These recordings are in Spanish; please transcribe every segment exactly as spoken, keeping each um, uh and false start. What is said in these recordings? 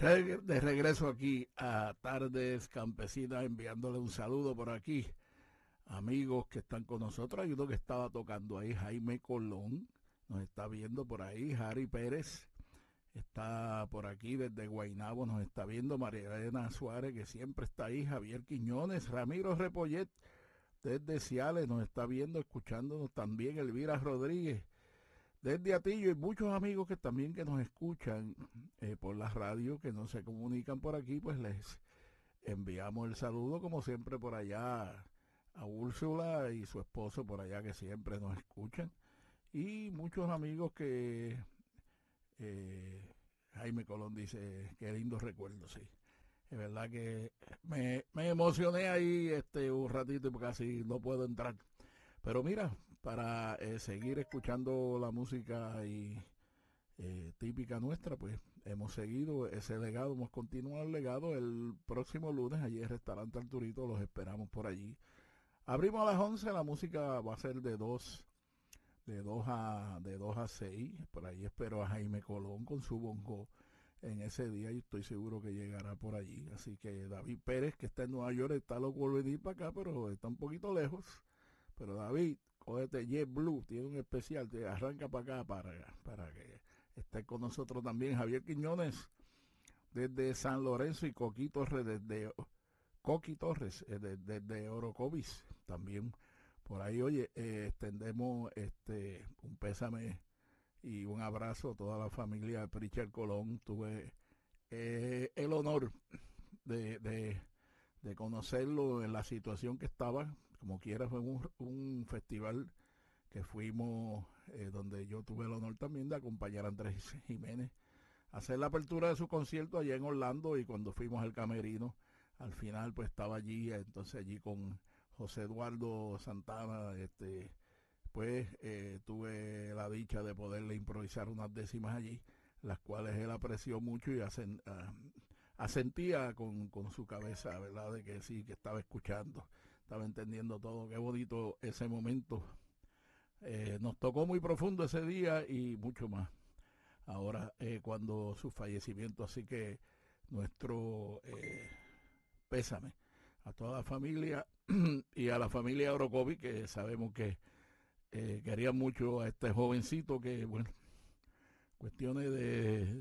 De regreso aquí a Tardes Campesinas, enviándole un saludo por aquí. Amigos que están con nosotros, hay uno que estaba tocando ahí, Jaime Colón, nos está viendo por ahí, Harry Pérez, está por aquí desde Guaynabo, nos está viendo María Elena Suárez, que siempre está ahí, Javier Quiñones, Ramiro Repollet, desde Ciales, nos está viendo, escuchándonos también, Elvira Rodríguez, desde Atillo, y muchos amigos que también que nos escuchan eh, por la radio, que no se comunican por aquí, pues les enviamos el saludo, como siempre, por allá a Úrsula y su esposo por allá, que siempre nos escuchan, y muchos amigos que eh, Jaime Colón dice, qué lindo recuerdo, sí. Es verdad que me, me emocioné ahí este un ratito porque casi no puedo entrar. Pero mira, para eh, seguir escuchando la música y eh, típica nuestra, pues hemos seguido ese legado, hemos continuado el legado. El próximo lunes, allí en el restaurante Arturito, los esperamos por allí. Abrimos a las once, la música va a ser de dos de dos a de dos a seis. Por ahí espero a Jaime Colón con su bongo en ese día y estoy seguro que llegará por allí. Así que David Pérez, que está en Nueva York, está loco por venir para acá, pero está un poquito lejos. Pero David, cógete JetBlue, tiene un especial, te arranca para acá para, para que esté con nosotros también Javier Quiñones desde San Lorenzo y Coqui Torres desde Coqui Torres eh, de- desde Orocovis también por ahí. Oye, eh, extendemos este un pésame y un abrazo a toda la familia de Pritchard Colón. Tuve eh, el honor de, de de conocerlo en la situación que estaba. Como quiera, fue un, un festival que fuimos, eh, donde yo tuve el honor también de acompañar a Andrés Jiménez a hacer la apertura de su concierto allá en Orlando, y cuando fuimos al camerino, al final pues estaba allí, entonces allí con José Eduardo Santana, este, pues eh, tuve la dicha de poderle improvisar unas décimas allí, las cuales él apreció mucho y hacen, uh, asentía con, con su cabeza, ¿verdad? De que sí, que estaba escuchando, estaba entendiendo todo. Qué bonito ese momento. Eh, nos tocó muy profundo ese día y mucho más. Ahora, eh, cuando su fallecimiento, así que nuestro eh, pésame a toda la familia y a la familia Orocovi, que sabemos que eh, quería mucho a este jovencito que, bueno, cuestiones de,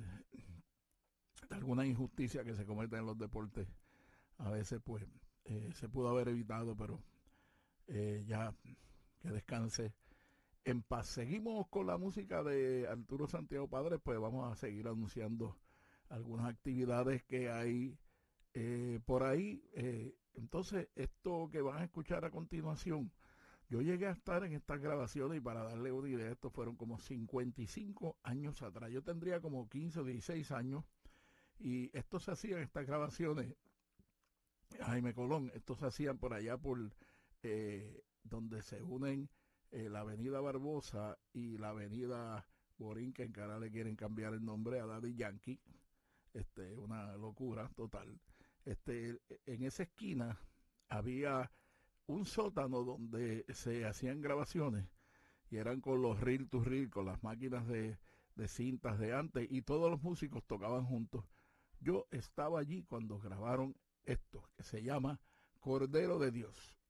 de alguna injusticia que se cometen en los deportes, a veces pues eh, se pudo haber evitado, pero eh, ya que descanse en paz. Seguimos con la música de Arturo Santiago Padre, pues vamos a seguir anunciando algunas actividades que hay eh, por ahí. Eh, entonces, esto que van a escuchar a continuación, yo llegué a estar en estas grabaciones, y para darle una idea, estos fueron como cincuenta y cinco años atrás. Yo tendría como quince o dieciséis años, y esto se hacían, estas grabaciones, Jaime Colón, estos se hacían por allá por eh, donde se unen eh, la avenida Barbosa y la avenida Borinquen, que ahora le quieren cambiar el nombre a Daddy Yankee. Este, una locura total. Este, en esa esquina había un sótano donde se hacían grabaciones, y eran con los reel to reel, con las máquinas de, de cintas de antes, y todos los músicos tocaban juntos. Yo estaba allí cuando grabaron esto, que se llama Cordero de Dios.